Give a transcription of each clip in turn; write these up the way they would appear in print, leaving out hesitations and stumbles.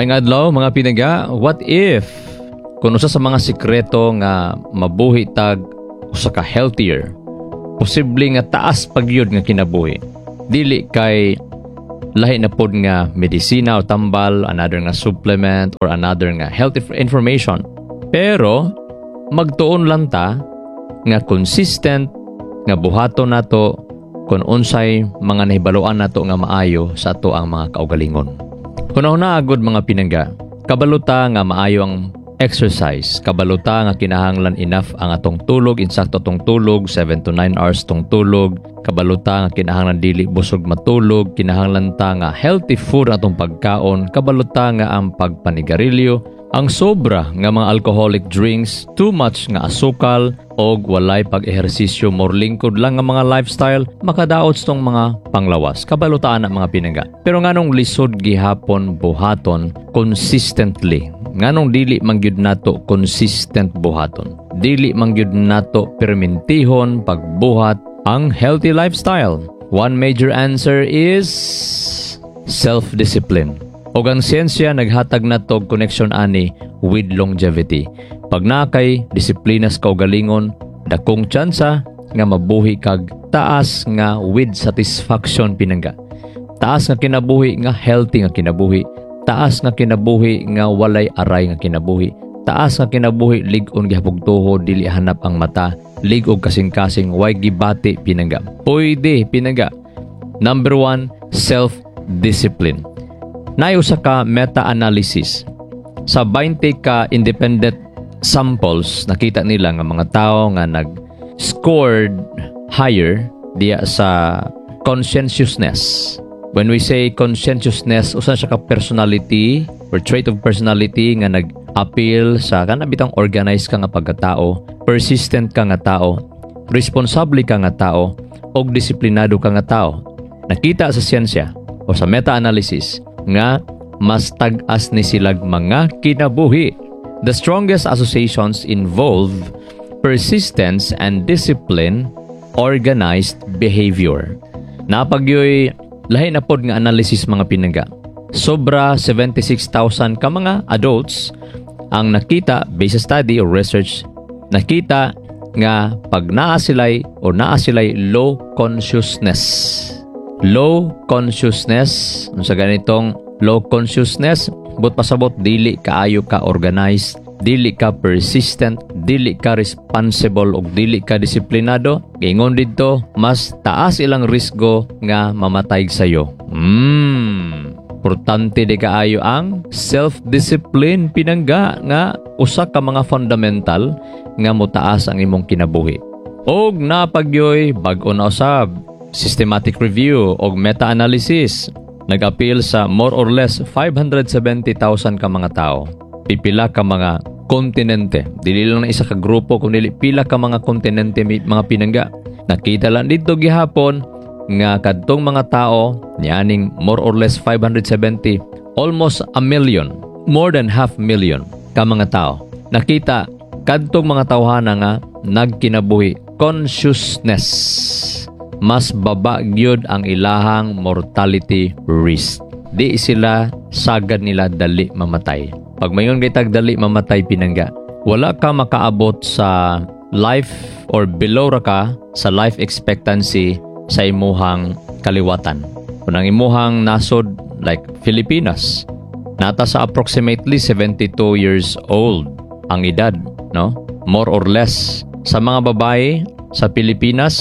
May adlaw mga pinaga, what if kung usa sa mga sikreto nga mabuhi tag usa ka healthier, posible nga taas pagyud nga kinabuhi. Dili kay lahi na pod nga medisina o tambal, another nga supplement or another nga health information. Pero magtuon lang ta nga consistent nga buhaton nato kung unsay mga nahibaluan nato nga maayo sa ato ang mga kaugalingon. Kunahuna agud mga pinangga, kabaluta nga maayo ang exercise, kabaluta nga kinahanglan enough ang atong tulog, insakto atong tulog, 7 to 9 hours tong tulog, kabaluta nga kinahanglan dili busog matulog, kinahanglan ta nga healthy food atong pagkaon, kabaluta nga ang pagpanigarilyo, ang sobra nga mga alcoholic drinks, too much nga asukal, og walay pag-ehersisyo, more lingkod lang nga mga lifestyle, makadaot tong mga panglawas. Kabalutaan na mga pinangga. Pero nganong lisod gihapon buhaton consistently. Nganong dili mangyud nato consistent buhaton. Dili mangyud nato permintihon pagbuhat ang healthy lifestyle. One major answer is self-discipline. Og ang siyensya naghatag nato connection ani with longevity. Pag nakay disiplinas kaugalingon, dakong tsansa nga mabuhi kag taas nga with satisfaction pinangga. Taas nga kinabuhi nga healthy nga kinabuhi. Taas nga kinabuhi nga walay aray nga kinabuhi. Taas nga kinabuhi lig-on gihapog tuhod dili hanap ang mata. Lig-og kasing-kasing way gibati pinangga. Pwede pinangga. Number 1, self-discipline. Usa ka meta-analysis. Sa 20 ka independent samples, nakita nila nga mga tao nga nag-scored higher diya sa conscientiousness. When we say conscientiousness, usan siya ka personality or trait of personality nga nag-appeal sa kanabitang organized ka nga pagkatao, persistent ka nga tao, responsable ka nga tao, og disiplinado ka nga tao. Nakita sa siyensya o sa meta-analysis nga mas tag-as ni silag mga kinabuhi. The strongest associations involve persistence and discipline, organized behavior. Napagyoy lahi na pod nga analysis mga pinangga. Sobra 76,000 ka mga adults ang nakita based sa study or research, nakita nga pag naa silay low consciousness. Low consciousness, sa ganitong low consciousness, but pasabot dili kaayo ka organized, dili ka persistent, dili ka responsible ug dili ka disiplinado, ingon didto mas taas ilang risgo nga mamatay sayo. Importante di kaayo ang self-discipline pinangga nga usa ka mga fundamental nga motaas ang imong kinabuhi. Og napagyoy bag-o na usab systematic review o meta-analysis. Nag-appeal sa more or less 570,000 ka mga tao. Pipila ka mga kontinente. Dili lang na isa ka grupo, kundi pila ka mga kontinente mga pinangga. Nakita lang dito gihapon nga kadtong mga tao, nianing more or less 570, almost a million, more than 500,000 ka mga tao. Nakita kadtong mga tawhana nga nagkinabuhi consciousness. Mas baba gyud ang ilahang mortality risk. Di sila sagad nila dali mamatay. Pag mayon kitag dali mamatay pinangga, wala ka makaabot sa life or below ra ka sa life expectancy sa imuhang kaliwatan. Kung ang imuhang nasod like Filipinas, nata sa approximately 72 years old ang edad, no? More or less. Sa mga babae sa Pilipinas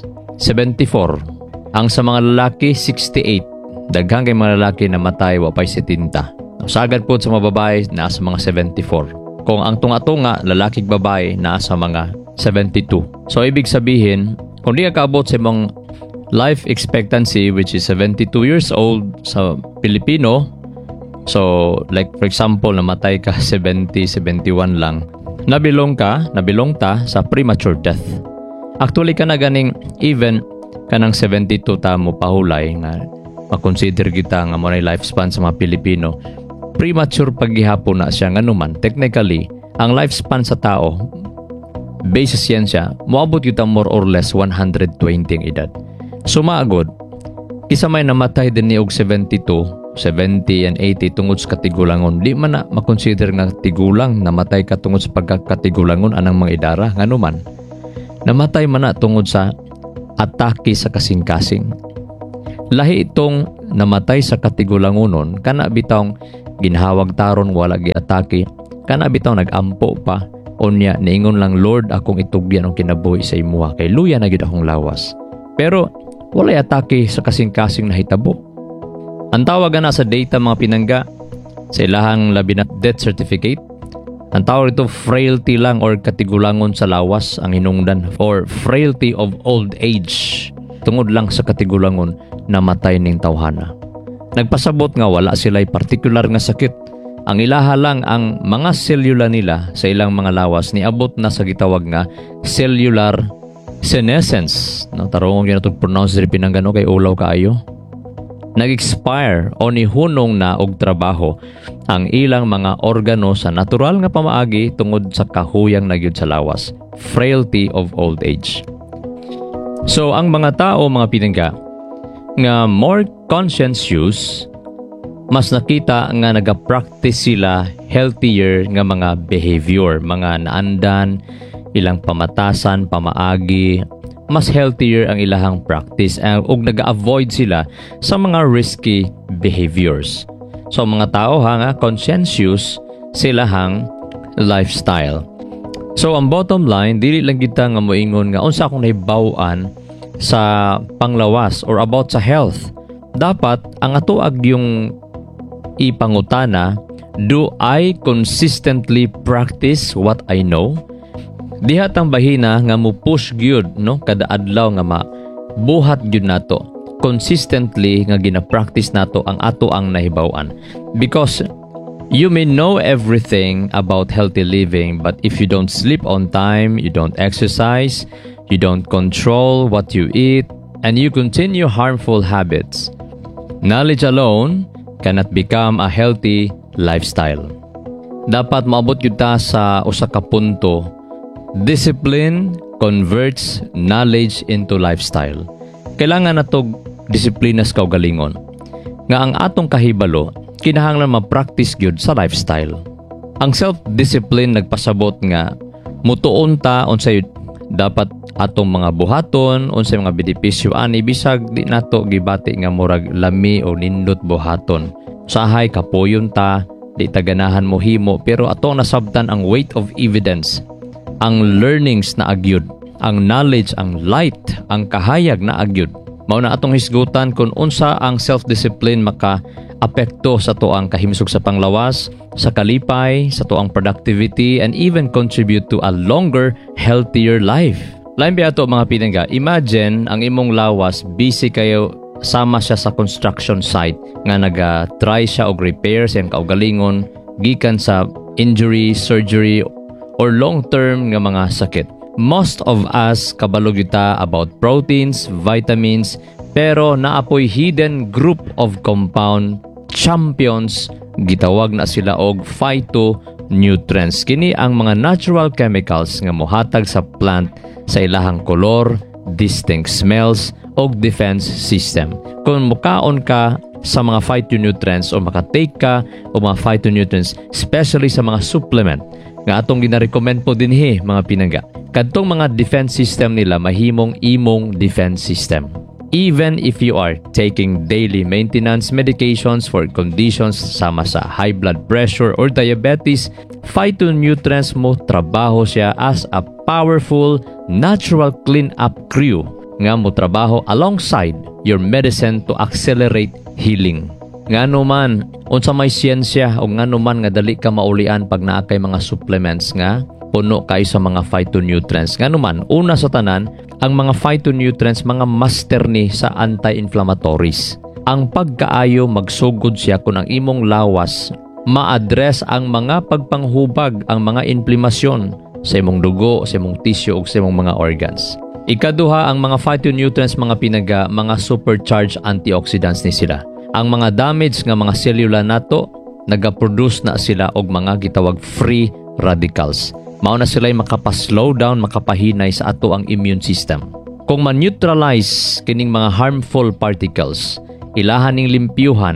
74. Ang sa mga lalaki 68. Daghang kay mga lalaki na matay wa pay 70. Sagad po sa mga babae naa sa mga 74. Kung ang tunga-tunga lalaki ug babae naa sa mga 72. So ibig sabihin, kung di ka kaabot sa imong life expectancy which is 72 years old sa Pilipino, so like for example namatay ka 70, 71 lang, nabilong ta sa premature death. Actually ka na ganing even kanang 72 ta mo pahulay nga makonsider kita nga mo na lifespan sa mga Pilipino. Premature paghihapon na siya nga naman. Technically, ang lifespan sa tao base sa siyensya, moabot kita more or less 120 ang edad. Sumagod, isa may namatay din ni og 72, 70 and 80 tungod sa katigulangon. Di man na makonsider nga tigulang namatay ka tungod sa pagkakatigulangon anang mga idara nganuman. Namatay man na tungod sa atake sa kasing-kasing. Lahi itong namatay sa katigulangonon, kana bitawng ginhawag taron wala giatake, kana bitawng nagampo pa. Unya niingon lang, Lord, akong itugyan ang kinabuhi sa imuha kay luya na gid akong lawas. Pero walay atake sa kasing-kasing nahitabo. Ang tawag na sa data mga pinangga sa ilahang labi na death certificate, ang tawag ito frailty lang or katigulangon sa lawas ang hinungdan or frailty of old age. Tungod lang sa katigulangon namatay ning tawhana. Nagpasabot nga wala sila'y partikular nga sakit. Ang ilaha lang ang mga selula nila sa ilang mga lawas niabot na sa gitawag nga cellular senescence. No, tarong yun ito pronounce diri pinanggano kay ulaw kaayo. Nag-expire o nihunong na og trabaho ang ilang mga organo sa natural nga pamaagi tungod sa kahuyang nagyud sa lawas. Frailty of old age. So ang mga tao mga pinangga nga more conscientious, mas nakita nga nagapractice sila healthier nga mga behavior, mga naandan, ilang pamatasan, pamaagi, mas healthier ang ilahang practice ug naga-avoid sila sa mga risky behaviors. So mga tao nga conscientious sila hang lifestyle. So ang bottom line, dili lang kita nga moingon nga unsa akong nahibaw-an sa panglawas or about sa health. Dapat ang atuag yung ipangutana, do I consistently practice what I know? Diha tang bahina nga mo push gyud no kada adlaw nga buhat gyud nato consistently nga gina-practice nato ang ato ang nahibaw-an. Because you may know everything about healthy living, but if you don't sleep on time, you don't exercise, you don't control what you eat, and you continue harmful habits, knowledge alone cannot become a healthy lifestyle. Dapat maabot yun ta sa usa ka punto. Discipline converts knowledge into lifestyle. Kailangan natog disiplinas kaugalingon. Nga ang atong kahibalo, kinahanglan ma-practice gyud sa lifestyle. Ang self-discipline nagpasabot nga mutuon ta unsay dapat atong mga buhaton, unsay mga benepisyo ani bisag di nato gibati nga murag lami o nindot buhaton. Usahay kapoyon ta, di ta ganahan mo himo, pero atong nasabtan ang weight of evidence. Ang learnings na agyud, ang knowledge, ang light, ang kahayag na agyud. Mao na atong hisgutan kung unsa ang self-discipline maka-apekto sa tuang kahimsog sa panglawas, sa kalipay, sa tuang productivity, and even contribute to a longer, healthier life. Lain ba ato mga pinangga, imagine ang imong lawas, busy kayo, sama siya sa construction site, nga naga-try siya og repair siyang kaugalingon, gikan sa injury, surgery, or long-term nga mga sakit. Most of us kabalo kita about proteins, vitamins, pero naapoy hidden group of compound champions, gitawag na sila og phytonutrients. Kini ang mga natural chemicals nga mohatag sa plant sa ilahang kolor, distinct smells, og defense system. Kung mukaon ka sa mga phytonutrients o makatake ka o mga phytonutrients, especially sa mga supplement, nga atong gina-recommend po dinhi mga pinangga. Kadtong mga defense system nila mahimong imong defense system. Even if you are taking daily maintenance medications for conditions sama sa high blood pressure or diabetes, phytonutrients mo trabaho siya as a powerful natural clean-up crew nga mo trabaho alongside your medicine to accelerate healing. Ngano man unsa may siyensya o ngano man nga dali ka maulian pag naa kay mga supplements nga puno kay sa mga phytonutrients. Ngano man una sa tanan, ang mga phytonutrients mga master ni sa anti-inflammatories. Ang pagkaayo magsugod siya kung ang imong lawas ma-address ang mga pagpanghubag, ang mga inflamasyon sa imong dugo, sa imong tissue ug sa imong mga organs. Ikaduha, ang mga phytonutrients mga pinangga, mga supercharged antioxidants ni sila. Ang mga damage nga mga selula nato nagaproduce na sila og mga gitawag free radicals. Mao na sila'y makapa-slow down, makapahinay sa ato ang immune system. Kung ma-neutralize kining mga harmful particles, ilahan ning limpyuhan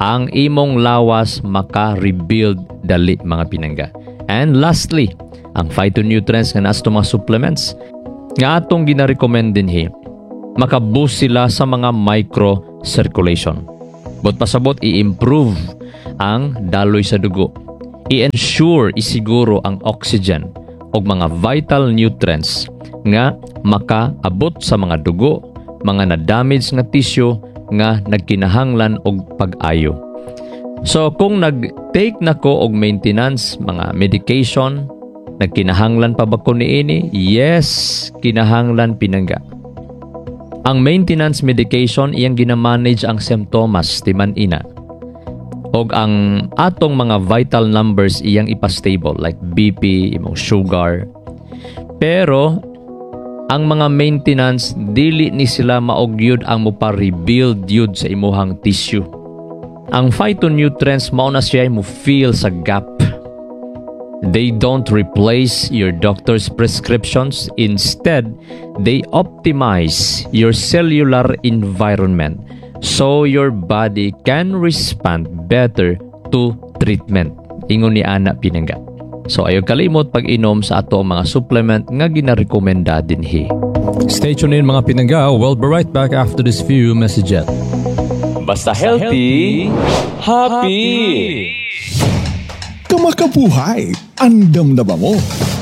ang imong lawas maka-rebuild dali mga pinangga. And lastly, ang phytonutrients nga naa sa mga supplements nga atong gina-recommend dinhi, makaboost sila sa mga microcirculation. But pasabot i-improve ang daloy sa dugo. I-ensure, isiguro ang oxygen o mga vital nutrients nga makaabot sa mga dugo, mga na-damage nga tissue nga nagkinahanglan og pag-ayo. So kung nag-take na ko og maintenance, mga medication, nagkinahanglan pa ba ko niini? Yes, kinahanglan pinangga. Ang maintenance medication iyang ginamanage ang symptoms timan ina. Og ang atong mga vital numbers iyang ipa-stable like BP, imong sugar. Pero ang mga maintenance dili ni sila maogyud ang mopa-rebuild yud sa imuhang tissue. Ang phytonutrients mao na siya mo feel sa gap. They don't replace your doctor's prescriptions. Instead, they optimize your cellular environment so your body can respond better to treatment. Ingon ni Ana Pinangga. So ayaw kalimot pag-inom sa ato ang mga supplement nga ginarekomenda dinhi. Stay tuned in mga Pinangga. We'll be right back after this few messages. Basta healthy, happy! Kamakabuhay, andam na ba mo?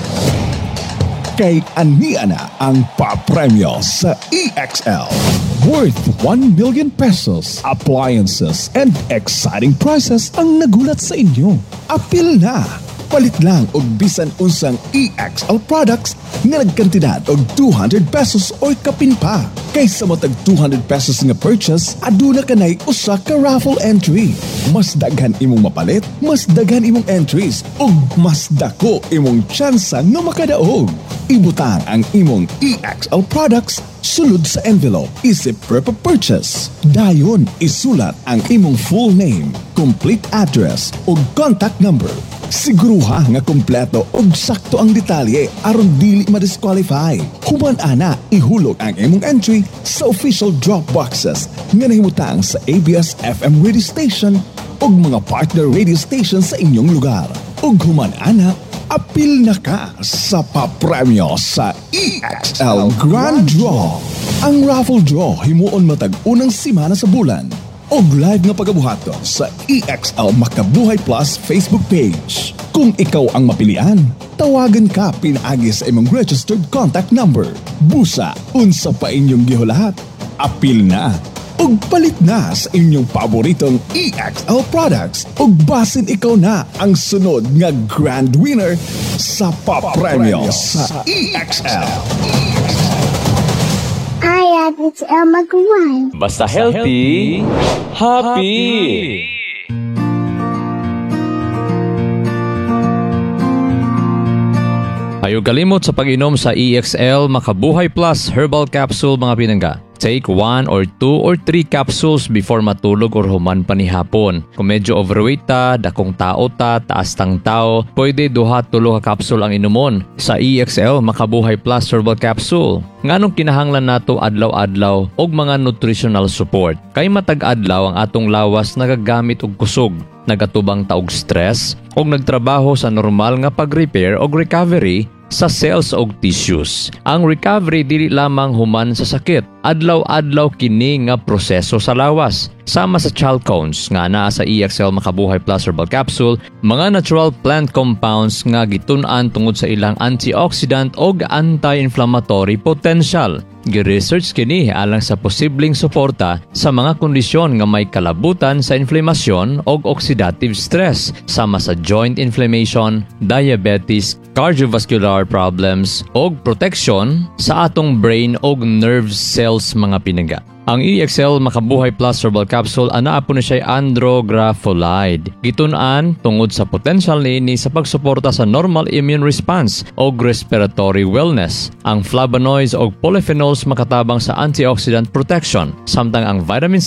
Kay ania na ang papremyo sa EXL. Worth 1 million pesos, appliances, and exciting prizes ang nagulat sa inyo. Apil na! Palit lang og bisan unsang EXL products nga nagkantidad og 200 pesos or kapin pa. Kaysa matag 200 pesos nga purchase, aduna kanay usa ka raffle entry. Mas daghan imong mapalit, mas daghan imong entries, ug mas dako imong tsansa nga makadaog. Ibutang ang imong EXL products sulod sa envelope, isip per purchase. Dayon, isulat ang imong full name, complete address, ug contact number. Siguruha nga kompleto ug sakto ang detalye aron dili ma-disqualify. Human ana, ihulog ang imong entry sa official drop boxes nga nahimutang sa ABS-FM radio station ug mga partner radio station sa inyong lugar. Ug human ana, apil na ka sa papremyo sa EXL Grand Draw. Ang raffle draw himuon matag unang simana sa bulan. Og live nga pagabuhaton sa EXL Makabuhay Plus Facebook page. Kung ikaw ang mapilian, tawagan ka pinaagi sa imong registered contact number. Busa, unsa pa inyong gihulahat? Apil na! Ug palit na sa inyong paboritong EXL products. Ug basin ikaw na ang sunod nga grand winner sa papremyo sa EXL. Hi, it's Elma Guan. Basta healthy, happy! Ayaw kalimot sa pag-inom sa EXL Makabuhay Plus Herbal Capsule mga Pinangga. Take 1 or 2 or 3 capsules before matulog or human pa ni hapon. Kung medyo overweight ta, dakong tao ta, taas tang tao, pwede 2-3 ka capsule ang inumon sa EXL Makabuhay Plus Herbal Capsule. Nganong kinahanglan nato adlaw-adlaw og mga nutritional support. Kay matag-adlaw ang atong lawas nagagamit og kusog, nagatubang ta og stress og nagtrabaho sa normal nga pag-repair og recovery sa cells og tissues. Ang recovery dili lamang human sa sakit. Adlaw-adlaw kini nga proseso sa lawas. Sama sa chalcones nga naa sa EXL Makabuhay Plus Herbal Capsule, mga natural plant compounds nga gitun-an tungod sa ilang antioxidant og anti-inflammatory potential. Gi-research kini alang sa posibleng suporta sa mga kondisyon nga may kalabutan sa inflamasyon og oxidative stress, sama sa joint inflammation, diabetes, cardiovascular problems og protection sa atong brain og nerve cells mga Pinangga. Ang EXL Makabuhay Plus Herbal Capsule anaa po na siya andrografolide. Gitun-an tungod sa potential niini sa pagsuporta sa normal immune response o respiratory wellness. Ang flavonoids o polyphenols makatabang sa antioxidant protection, samtang ang vitamin C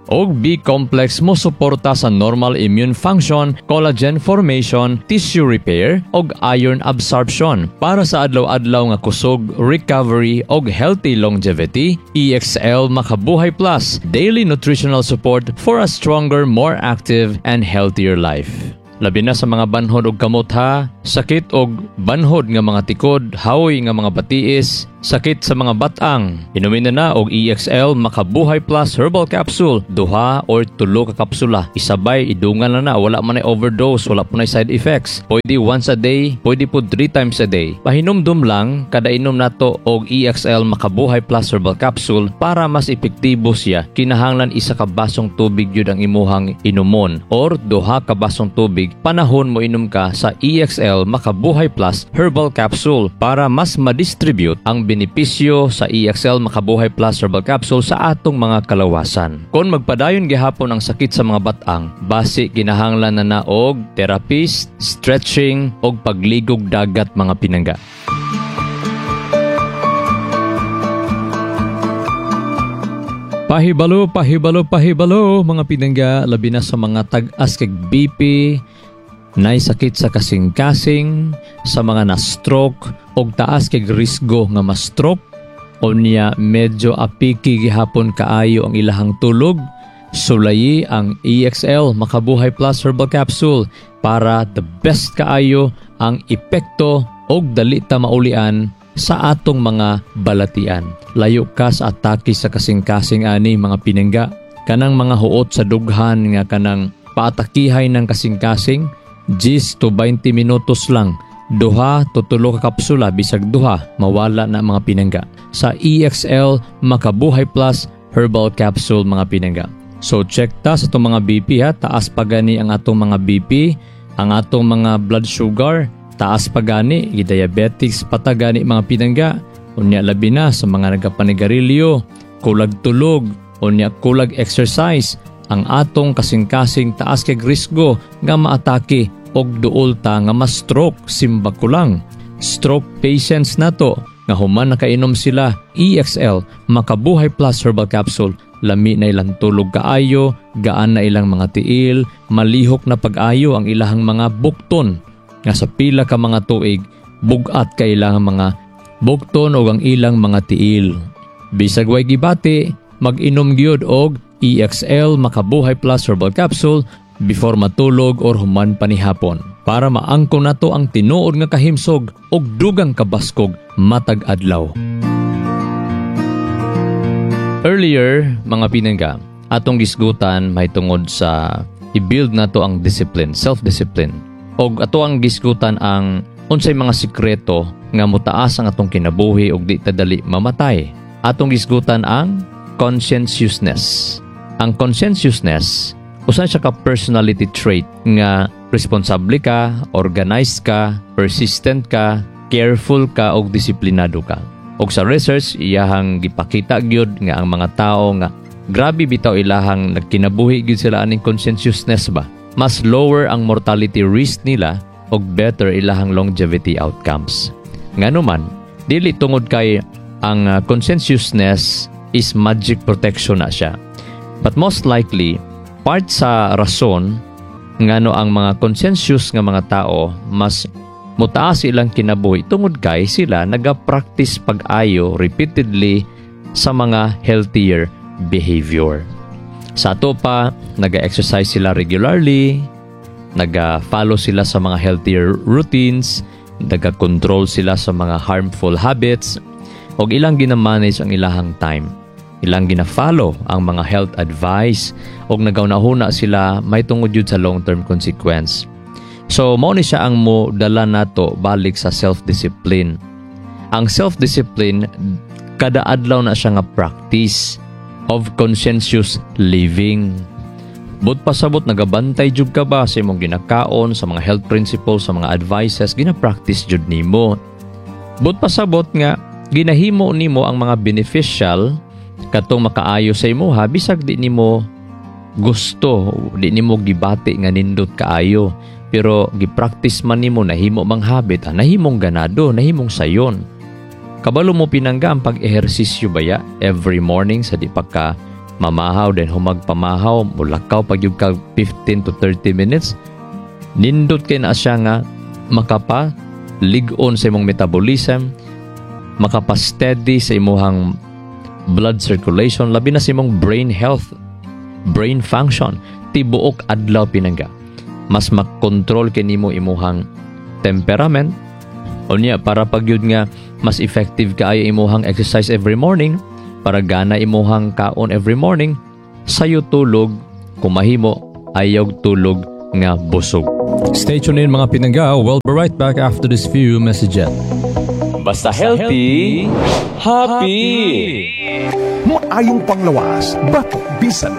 Og B-complex mo suporta sa normal immune function, collagen formation, tissue repair, og iron absorption. Para sa adlaw-adlaw nga kusog, recovery, og healthy longevity, EXL Makabuhay Plus, daily nutritional support for a stronger, more active, and healthier life. Labi na sa mga banhod og kamot ha, sakit og banhod nga mga tikod, hawoy nga mga batiis, sakit sa mga batang. Inumin na og EXL Makabuhay Plus Herbal Capsule, 2 or 3 ka kapsula. Isabay, idungan na wala man ay overdose, wala po na side effects. Pwede once a day, pwede po 3 times a day. Pahinumdum lang, kada inom nato og EXL Makabuhay Plus Herbal Capsule para mas epektibo siya. Kinahanglan 1 ka basong tubig yun ang imuhang inumon or 2 ka basong tubig panahon mo inom ka sa EXL Makabuhay Plus Herbal Capsule para mas ma-distribute ang benepisyo sa EXL Makabuhay Plus Herbal Capsule sa atong mga kalawasan. Kung magpadayon gihapon ang sakit sa mga batang, base kinahanglan na og therapist, stretching, og pagligog dagat mga pinangga. Pahibalo mga pinangga, labi na sa mga tag-as kag BP, nay sakit sa kasing-kasing, sa mga na-stroke, og taas kag risgo nga ma-stroke, o niya medyo apiki gihapon kaayo ang ilahang tulog, sulayi ang EXL Makabuhay Plus Herbal Capsule para the best kaayo ang epekto og dali ta maulian sa atong mga balatian. Layo ka sa atake sa kasing-kasing ani mga pinangga. Kanang mga huot sa dughan nga kanang paatakihay ng kasing-kasing, 10 to 20 minutos lang. 2 to 3 ka kapsula, bisag 2, mawala na mga pinangga. Sa EXL Makabuhay Plus Herbal Capsule mga pinangga. So check ta sa itong mga BP ha. Taas pa gani ang atong mga BP, ang atong mga blood sugar, taas pa gani, diabetics patagani mga pinangga. Unya labi na sa mga nagapanigarilyo, kulag tulog, unya kulag exercise, ang atong kasing-kasing taas kay risgo nga maatake og duol ta nga ma-stroke simba kulang. Stroke patients nato nga human nakainom sila EXL Makabuhay Plus Herbal Capsule, lami na ilang tulog kaayo, gaan na ilang mga tiil, malihok na pag-ayo ang ilahang mga bukton nga sa pila ka mga tuig, bugat ka ilang mga bukton o ang ilang mga tiil. Bisag way gibati, mag-inom gyud og EXL Makabuhay Plus Herbal Capsule before matulog or human panihapon para maangko nato ang tinuod nga kahimsog og dugang kabaskog matag adlaw. Earlier, mga pinangga, atong gisgutan may tungod sa i-build nato ang discipline, self-discipline. Og ato ang gisgutan ang unsay mga sikreto nga motaas ang atong kinabuhi og di ta dali mamatay. Atong gisgutan ang conscientiousness. Ang conscientiousness, usa siya ka personality trait nga responsable ka, organized ka, persistent ka, careful ka og disiplinado ka. Og sa research, iyahang gipakita gyud nga ang mga tao nga grabe bitaw ilahang nagkinabuhi gyud sila aning conscientiousness ba. Mas lower ang mortality risk nila og better ilahang longevity outcomes. Nganuman, dili tungod kay ang conscientiousness is magic protection na siya. But most likely, part sa rason ngano ang mga conscientious nga mga tao mas mutaas ilang kinabuhi tungod kay sila naga-practice pag-ayo repeatedly sa mga healthier behavior. Sa ato pa, naga-exercise sila regularly, naga-follow sila sa mga healthier routines, naga-control sila sa mga harmful habits, o ilang gina-manage ang ilahang time. Ilang gina-follow ang mga health advice, o nagaunahuna sila may tungod yun sa long-term consequence. So, mao ni siya ang mo dala nato balik sa self-discipline. Ang self-discipline, kada adlaw na siya nga practice of conscientious living. But pasabot nagabantay jud ka ba sa imong ginakaon, sa mga health principles, sa mga advices, gina-practice jud nimo. But pasabot nga ginahimo nimo ang mga beneficial katong makaayo sa imuha bisag di nimo gusto, di nimo gibati nga nindot kaayo. Pero gi-practice man nimo nahimo mang habit, nahimong ganado, nahimong sayon. Kabalo mo pinangga ang pag-ehersisyo baya every morning sa di pagka mamahaw din humagpamahaw, mulakaw pag yung kag 15 to 30 minutes, nindot kay na siya nga makapa ligon sa imong metabolism, makapa-steady sa imong blood circulation, labi na sa imong brain health, brain function, tibuok adlaw pinangga. Mas makontrol kay nimo imuhang temperament, unya para pagyud nga mas effective kaayo imuhang exercise every morning, para gana imuhang kaon every morning, sayo tulog kung mahimo, ayaw tulog nga busog. Stay tuned in mga pinangga. We'll be right back after this few messages. Basta healthy, happy! Maayong panglawas, bato, bisan,